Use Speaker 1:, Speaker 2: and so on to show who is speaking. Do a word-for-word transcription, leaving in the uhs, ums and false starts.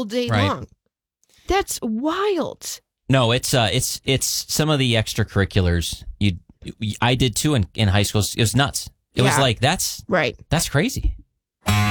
Speaker 1: all day
Speaker 2: Right.
Speaker 1: long. That's wild.
Speaker 2: No, it's uh, it's it's some of the extracurriculars you I did too in, in high school. It was nuts. It was
Speaker 1: Yeah.
Speaker 2: like that's
Speaker 1: Right.
Speaker 2: that's crazy.